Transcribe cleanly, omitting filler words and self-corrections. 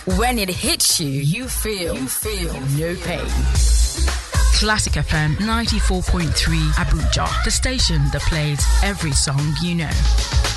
When it hits you, you feel no pain. Classic FM 94.3 Abuja, the station that plays every song you know.